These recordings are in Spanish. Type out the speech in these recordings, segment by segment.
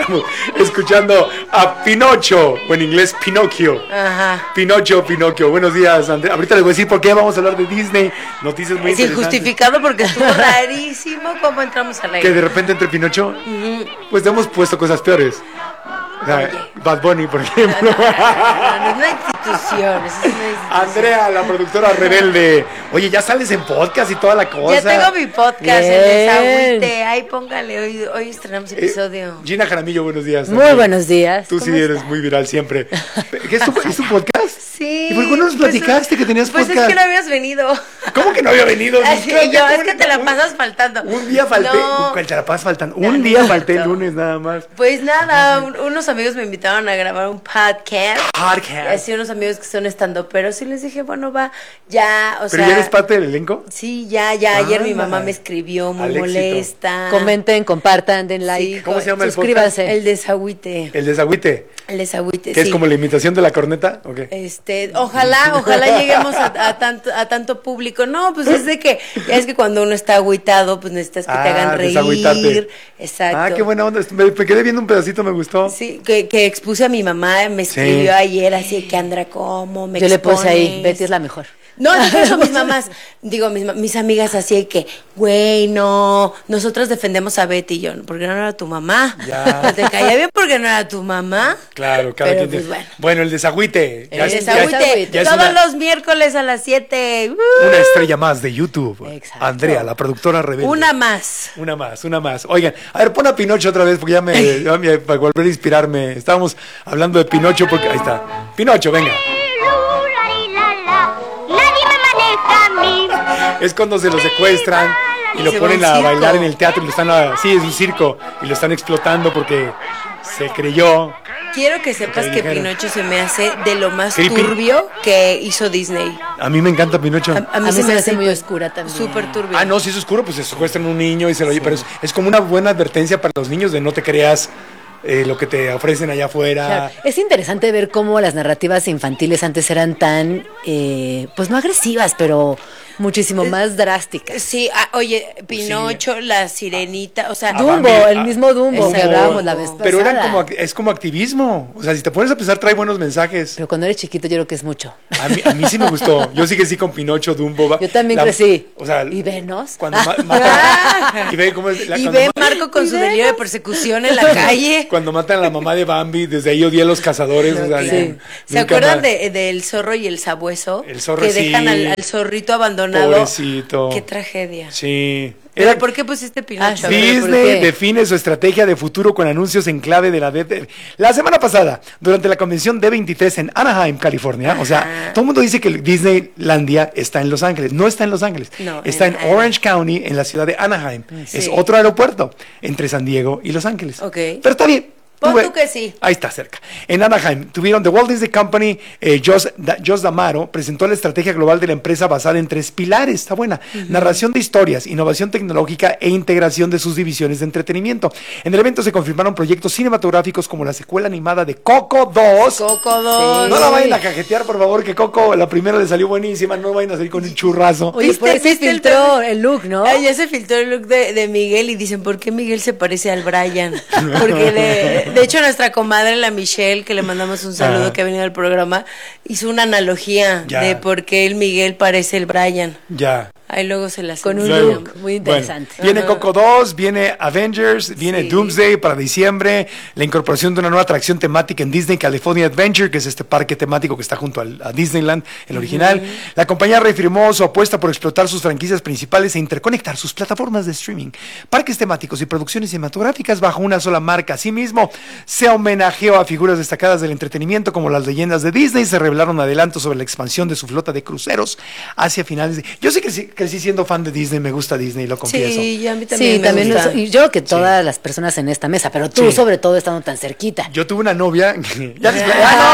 Estamos escuchando a Pinocho, o en inglés Pinocchio. Ajá. Pinocchio. Buenos días, Andrea. Ahorita les voy a decir por qué vamos a hablar de Disney. Noticias muy Es interesantes. injustificado porque estuvo rarísimo cómo entramos al aire. Que de repente entre Pinocho, pues hemos puesto cosas peores. O sea, Bad Bunny, por ejemplo. No, es una institución. Andrea, la productora rebelde. Oye, ya sales en podcast y toda la cosa. Ya tengo mi podcast, Bien. el Desagüite. Ahí póngale, hoy estrenamos episodio. Gina Jaramillo, buenos días. Muy buenos días. Tú sí ¿Cómo eres está? muy viral siempre. ¿Qué es tu podcast? Sí. ¿Y por qué no nos platicaste que tenías pues podcast? Pues es que no habías venido. ¿Cómo que no había venido? Así yo, es que te la pasas faltando. Un día falté. No. Te la pasas faltando. No, Un no día es falté el cierto. lunes nada más. Pues nada, unos amigos me invitaron a grabar un podcast. Podcast. Así unos amigos que son estando, pero sí les dije, bueno, va, ya, o ¿Pero sea. ya eres parte del elenco? Sí, ya, ayer mi Anda. mamá me escribió muy Al éxito. molesta. Comenten, compartan, den like. Sí, ¿Cómo se llama el Suscríbanse. El desagüite. El desagüite. El desagüite, Que sí. es como la imitación de la corneta. ¿O qué? Ojalá lleguemos a tanto público. No, pues es de que, ya es que cuando uno está agüitado, pues necesitas que te hagan reír. desagüitarte. Exacto. Ah, qué buena onda. Me quedé viendo un pedacito, me gustó. Sí, que expuse a mi mamá, me escribió ayer así que Andra, ¿cómo me Yo le puse ahí, expones? Betty es la mejor. No, digo eso mis mamás, digo mis amigas así de que, güey, no, nosotros defendemos a Betty y yo, porque no era tu mamá. Ya. Te caía bien porque no era tu mamá. Claro, cada Pero quien pues tiene- bueno. El desagüite. El desagüite, ya es todos una- los miércoles a las 7. Una estrella más de YouTube. Exacto. Andrea, la productora rebelde. Una más. Una más. Oigan, a ver, pon a Pinocho otra vez porque ya para volver a inspirarme. Estábamos hablando de Pinocho porque ahí está. Pinocho, venga. Nadie me maneja a mí. Es cuando se lo secuestran y lo Se va ponen a un a circo. bailar en el teatro y lo están sí, es un circo y lo están explotando porque se creyó. Quiero que sepas Que que dijeron. Pinocho se me hace de lo más Creepy. turbio que hizo Disney. A mí me encanta Pinocho. A mí se me hace muy oscura también. súper turbio. Ah, no, si es oscuro, pues se secuestran un niño y se lo oye, pero es como una buena advertencia para los niños de no te creas lo que te ofrecen allá afuera. Claro. Es interesante ver cómo las narrativas infantiles antes eran tan, pues no agresivas, pero muchísimo más drásticas. Sí, oye, Pinocho, la sirenita, o sea, Dumbo, Bambi, el mismo Dumbo que Dumbo. hablábamos la vez pasada. Pero eran es como activismo. O sea, si te pones a pensar, trae buenos mensajes. Pero cuando eres chiquito yo creo que es mucho. A mí sí me gustó. Yo sí que sí con Pinocho, Dumbo. Yo también crecí. O sea, ¿Y venos? Cuando matan, y ve cómo es y cuando ve Marco con su delirio de persecución en la calle. Cuando matan a la mamá de Bambi, desde ahí odié a los cazadores. O sea, Sí. ¿Se nunca acuerdan más. del zorro y el sabueso? El zorro, que sí. dejan al zorrito abandonado. Pobrecito. Qué tragedia. Sí. ¿Pero por qué pusiste Pinocho? Ah, A ver, sí. ¿por Disney qué? define su estrategia de futuro con anuncios en clave de la La semana pasada, durante la convención D23 en Anaheim, California, o sea, todo el mundo dice que Disneylandia está en Los Ángeles. No está en Los Ángeles. No, está en en Orange County, en la ciudad de Anaheim. Sí. Es otro aeropuerto entre San Diego y Los Ángeles. Ok. Pero está bien. Pon tú que sí. Ahí está cerca. En Anaheim tuvieron The Walt Disney Company, Josh D'Amaro presentó la estrategia global de la empresa basada en 3 pilares. Está buena. Narración de historias, innovación tecnológica e integración de sus divisiones de entretenimiento. En el evento se confirmaron proyectos cinematográficos como la secuela animada de Coco 2. Coco 2. No la vayan a cajetear, por favor, que Coco, la primera le salió buenísima. No vayan a salir con un churrazo. Oye, por eso ¿Viste el filtró el look, ¿no? Ay, ya se filtró el look de Miguel y dicen, ¿por qué Miguel se parece al Brian? Porque de hecho nuestra comadre, la Michelle, que le mandamos un saludo, Ajá. que ha venido al programa, hizo una analogía Ya. de por qué el Miguel parece el Brian. Ya. Ahí luego se las Con un enseñamos. look muy interesante. Bueno, viene Coco 2, viene Avengers, viene Sí. Doomsday para diciembre, la incorporación de una nueva atracción temática en Disney California Adventure, que es este parque temático que está junto a Disneyland, el original. La compañía reafirmó su apuesta por explotar sus franquicias principales e interconectar sus plataformas de streaming, parques temáticos y producciones cinematográficas bajo una sola marca. Asimismo, se homenajeó a figuras destacadas del entretenimiento como las leyendas de Disney, se revelaron adelantos sobre la expansión de su flota de cruceros hacia finales de... Yo sí crecí siendo fan de Disney, me gusta Disney, lo confieso. Sí, y a mí también Sí, me también gusta. y yo creo que todas las personas en esta mesa, pero tú Sí. sobre todo estando tan cerquita. Yo tuve una novia. Ya les-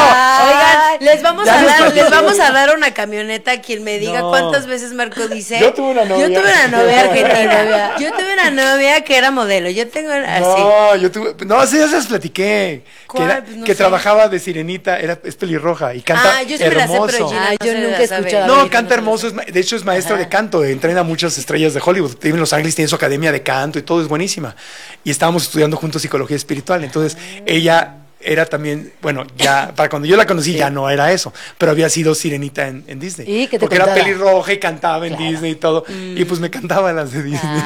Oigan, les vamos Ya a nos dar, platicó. les vamos a dar una camioneta a quien me diga No. cuántas veces Marco dice. Yo tuve una novia. Yo tuve una novia argentina. Yo tuve una novia que era modelo. Yo tengo así. No, yo tuve. No, sí, ya se las platiqué. ¿Cuál? Pues no que sé. trabajaba de sirenita, es pelirroja y canta Yo sí me la sé, hermoso. pero Gina Ah, no yo se nunca la he sabe. escuchado. No, Mira, canta no sé. hermoso, de hecho es maestro de canto. canto, entrena a muchas estrellas de Hollywood. Vive en Los Ángeles, tiene su academia de canto y todo, es buenísima. Y estábamos estudiando juntos psicología espiritual. Entonces, ella era también, bueno, ya para cuando yo la conocí ya no era eso, pero había sido sirenita en Disney. ¿Y qué te porque contaba? era pelirroja y cantaba en Disney y todo. Y pues me cantaba las de Disney.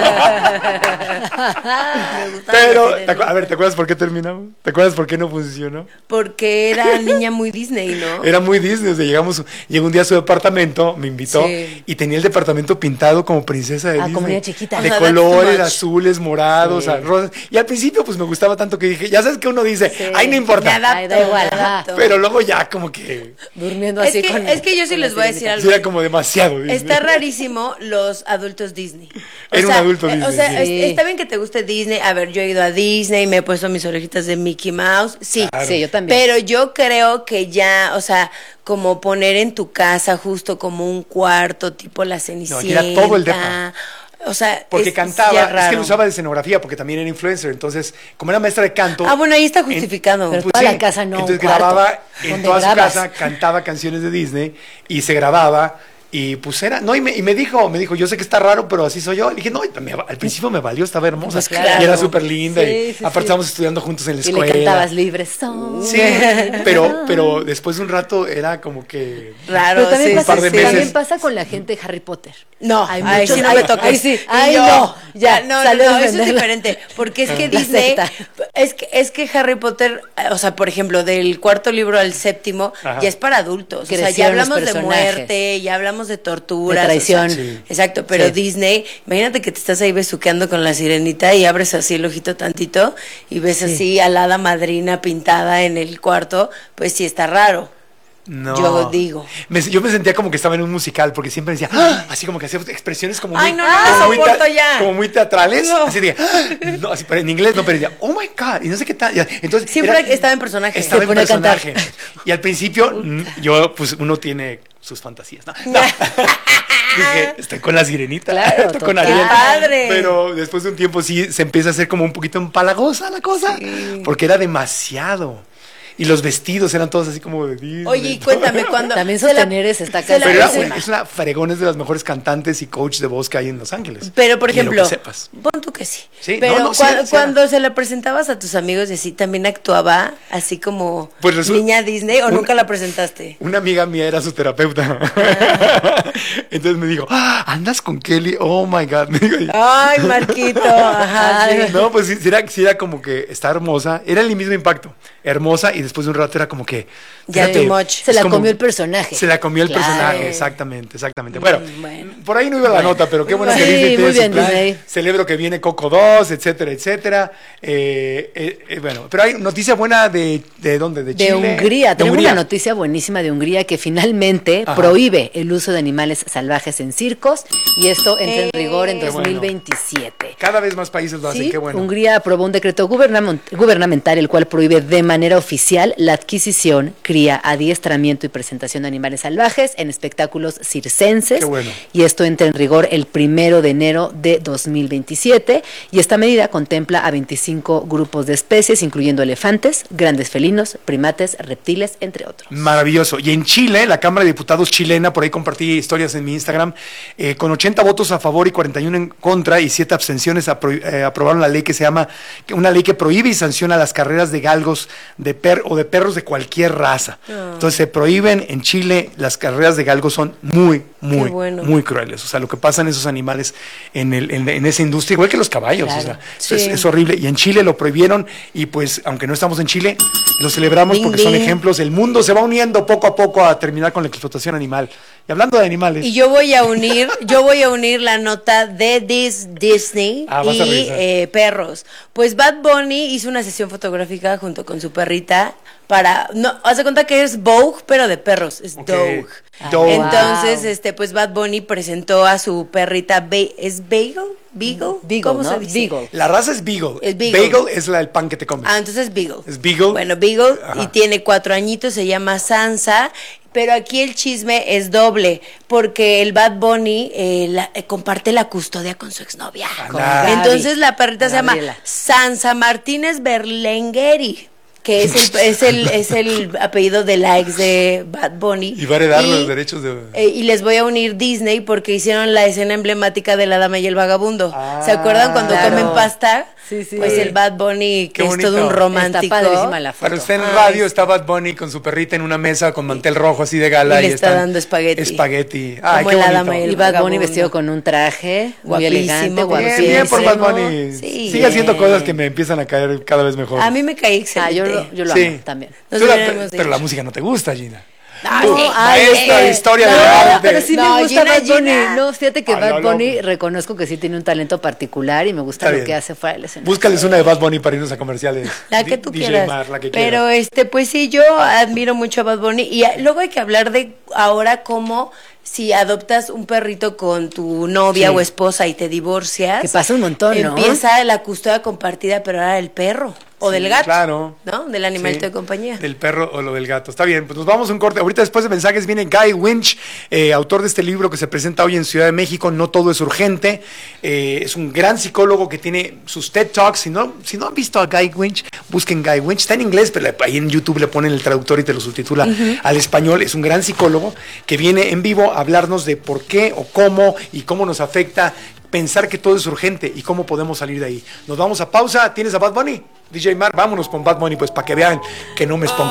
Pero, a ver, ¿te acuerdas por qué terminamos? ¿Te acuerdas por qué no funcionó? Porque era niña muy Disney, ¿no? Era muy Disney, o sea, llegó un día a su departamento, me invitó Sí. y tenía el departamento pintado como princesa de Disney. como niña chiquita. De Ajá, that's colores too much. azules, morados, Sí. rosas. Y al principio pues me gustaba tanto que dije, ya sabes que uno dice, Sí. ay, no importa. Me adapto, Ay, da igual, me ajá. adapto. Pero luego ya como que Durmiendo Es así que, con... es que yo sí con les la voy a decir sirenita. algo. sí era como demasiado Disney. Está rarísimo los adultos Disney. Era un adulto Disney, O sea, sí. está bien que te guste Disney. A ver, yo he ido a Disney, me he puesto mis orejitas de Mickey Mouse. Sí. Claro. Sí, yo también. Pero yo creo que ya, o sea, como poner en tu casa justo como un cuarto tipo la Cenicienta. era todo el depa. O sea, Porque ya cantaba, es que raro. lo usaba de escenografía, porque también era influencer. Entonces, como era maestra de canto. Ah, bueno, ahí está justificado. Pero toda la casa no, Entonces un cuarto. grababa en ¿Dónde toda grabas? su casa, cantaba canciones de Disney y se grababa. Y pues era, no, y me dijo, yo sé que está raro, pero así soy yo. Le dije, no, y al principio me valió, estaba hermosa. Pues claro. Y era súper linda. Sí, y sí, aparte sí. estábamos estudiando juntos en la Y escuela. le cantabas libres. Son. Sí, pero después de un rato era como que. Raro, Pero también, sí, un par de sí, meses. también pasa con la gente de Harry Potter. No, Hay ay, muchos- sí no me toques. Ay, sí. Y Ay, yo, no. Ya, no, salió a eso es defenderla. diferente. Porque es que La Disney, secta. es que Harry Potter, o sea, por ejemplo, del cuarto libro al séptimo, Ajá. ya es para adultos. O sea, Crecieron ya hablamos los de personajes. muerte, ya hablamos de torturas. De traición. o sea, Sí. Exacto, pero Sí. Disney, imagínate que te estás ahí besuqueando con la sirenita y abres así el ojito tantito y ves así a la hada madrina pintada en el cuarto, pues sí está raro. No. Yo digo. Yo me sentía como que estaba en un musical, porque siempre decía, ¡ah! Así como que hacía expresiones como Ay, muy, no, no lo como muy soporto ya. como muy teatrales. No. Así de, ¡ah! No, así, pero en inglés no, pero decía, oh my God, y no sé qué tal. Entonces, Siempre estaba en personaje. Estaba Se en pone a cantar. personaje. Y al principio, pues uno tiene sus fantasías, ¿no? No. Dije, estoy con la sirenita, Claro, estoy con total. Ariel. ¡Qué padre! Pero después de un tiempo sí se empieza a hacer como un poquito empalagosa la cosa, porque era demasiado. Y los vestidos eran todos así como de Disney. Oye, y cuéntame cuando. También se la- sostener está se la- Pero carísima. es una fregón, es de las mejores cantantes y coach de voz que hay en Los Ángeles. Pero, por Quiero ejemplo, que sepas. pon tú que sí. Sí, Pero no, sí era, sí cuando era. se la presentabas a tus amigos y así, ¿también actuaba así como Pues niña Disney o nunca la presentaste? Una amiga mía era su terapeuta. Entonces me dijo, ¿andas con Kelly? Oh my God. Me dijo, Ay, Marquito. Ajá, sí. no, pues sí era como que está hermosa. Era el mismo impacto. Hermosa y después de un rato era como que. Ya fíjate, too much. Se la es como- comió el personaje. Se la comió el Claro. personaje, exactamente. Bueno, Bueno. por ahí no iba la nota, pero qué bueno que Sí, Disney tiene muy su bien, plan. Disney. Celebro que viene Coco 2, etcétera, etcétera. Bueno, pero hay noticia buena de ¿dónde? De Chile. De Hungría. De Tenemos Hungría. una noticia buenísima de Hungría que finalmente Ajá. prohíbe el uso de animales salvajes en circos y esto entra en rigor en Qué bueno. 2027. Cada vez más países lo hacen, Sí, qué bueno. Hungría aprobó un decreto gubernamental el cual prohíbe de manera oficial la adquisición, cría, adiestramiento y presentación de animales salvajes en espectáculos circenses. Qué bueno. Y esto entra en rigor el 1 de enero de 2027 y esta medida contempla a 25 grupos de especies, incluyendo elefantes, grandes felinos, primates, reptiles, entre otros. Maravilloso. Y en Chile, la Cámara de Diputados chilena, por ahí compartí historias en mi Instagram, con 80 votos a favor y 41 en contra y 7 abstenciones, aprobaron la ley que se llama, una ley que prohíbe y sanciona las carreras de galgos o de perros de cualquier raza. Entonces se prohíben en Chile, las carreras de galgos son muy bueno. muy crueles. O sea, lo que pasa en esos animales en esa industria, igual que los caballos, Claro. o sea, Sí. es horrible. Y en Chile lo prohibieron y pues, aunque no estamos en Chile, lo celebramos Ding, porque son ding. ejemplos. El mundo se va uniendo poco a poco a terminar con la explotación animal. Y hablando de animales, Y yo voy a unir la nota de Disney Vas a y revisar. perros. Pues Bad Bunny hizo una sesión fotográfica junto con su perrita para, no, haz de cuenta que es Vogue, pero de perros, es Ok. Dogue. Dogue. Entonces, pues Bad Bunny presentó a su perrita, ¿es Bagel? Beagle, ¿Cómo ¿no? se dice? Beagle. la raza es Beagle. Es Beagle. Bagel es el pan que te comes. Ah, entonces Beagle. Es Beagle. Bueno, Beagle, Ajá. y tiene 4 añitos, se llama Sansa, pero aquí el chisme es doble, porque el Bad Bunny comparte la custodia con su exnovia. Anda. Entonces la perrita se llama Gabriela. Sansa Martínez Berlengueri. que es el apellido de la ex de Bad Bunny. Y va a heredar los derechos de... Y les voy a unir Disney porque hicieron la escena emblemática de La Dama y el Vagabundo. ¿Se acuerdan cuando comen pasta? Sí, sí. Pues el Bad Bunny, que Qué es todo bonito. un romántico. Está padrísima la foto. Para usted en radio está Bad Bunny con su perrita en una mesa con mantel rojo así de gala. Y le está están- dando espagueti. Espagueti. Ay, Como qué la bonito. dama y el Y Bad Bunny vagabundo. vestido con un traje muy Guapísimo, elegante, bien, guapísimo. Bien por Bad Bunny. Sí, Sigue haciendo bien. cosas que me empiezan a caer cada vez mejor. A mí me caí excelente. Yo lo Sí. amo también. Nos Tú la- hubiéramos pero dicho. la música no te gusta, Gina. Ah, Tú, sí. maestra de historia del arte. Pero sí No, me gusta Gina, Bad Bunny. Gina. No, fíjate que Ay, Bad no, Bunny no. reconozco que sí tiene un talento particular y me gusta Está lo bien. que hace fuera del escenario. Búscales una de Bad Bunny para irnos a comerciales. La que tú DJ quieras. Mar, la que Pero quieras. pues sí, yo admiro mucho a Bad Bunny. Y luego hay que hablar de ahora cómo si adoptas un perrito con tu novia Sí. o esposa y te divorcias. Que pasa un montón, ¿no? Empieza la custodia compartida, pero ahora del perro. O del gato. Claro. ¿No? Del animalito Sí, de compañía. Del perro o lo del gato. Está bien, pues nos vamos a un corte. Ahorita después de mensajes viene Guy Winch, autor de este libro que se presenta hoy en Ciudad de México, No todo es urgente. Es un gran psicólogo que tiene sus TED Talks. Si no han visto a Guy Winch, busquen Guy Winch. Está en inglés, pero ahí en YouTube le ponen el traductor y te lo subtitula al español. Es un gran psicólogo que viene en vivo a hablarnos de por qué o cómo y cómo nos afecta pensar que todo es urgente y cómo podemos salir de ahí. Nos vamos a pausa. ¿Tienes a Bad Bunny? DJ Mar, vámonos con Bad Bunny, pues para que vean que no me esponjo.